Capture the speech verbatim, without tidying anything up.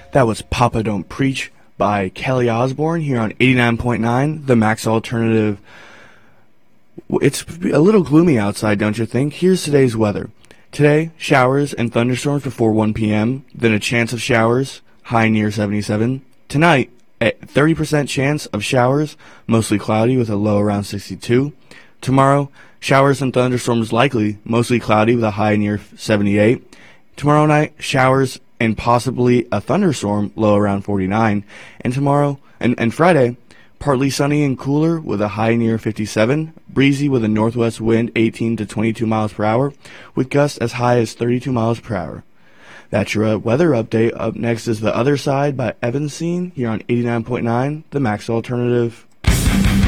That was Papa Don't Preach by Kelly Osbourne here on eighty-nine point nine, the Max Alternative. It's a little gloomy outside, don't you think? Here's today's weather. Today, showers and thunderstorms before one p.m., then a chance of showers, high near seventy-seven. Tonight, a thirty percent chance of showers, mostly cloudy with a low around sixty-two. Tomorrow, showers and thunderstorms likely, mostly cloudy with a high near seventy-eight. Tomorrow night, showers and possibly a thunderstorm, low around forty-nine. And tomorrow, and, and Friday, partly sunny and cooler with a high near fifty-seven. Breezy with a northwest wind eighteen to twenty-two miles per hour, with gusts as high as thirty-two miles per hour. That's your uh, weather update. Up next is The Other Side by Evan Scene here on eighty-nine point nine, the Max Alternative.